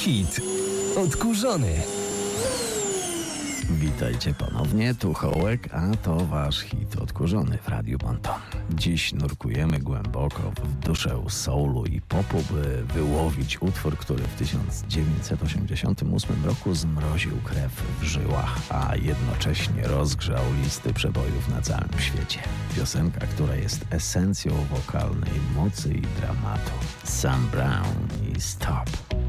Hit odkurzony. Witajcie ponownie, tu Hołek, a to wasz hit odkurzony w Radiu Bonton. Dziś nurkujemy głęboko w duszę soulu i popu, by wyłowić utwór, który w 1988 roku zmroził krew w żyłach, a jednocześnie rozgrzał listy przebojów na całym świecie. Piosenka, która jest esencją wokalnej mocy i dramatu. Sam Brown i Stop.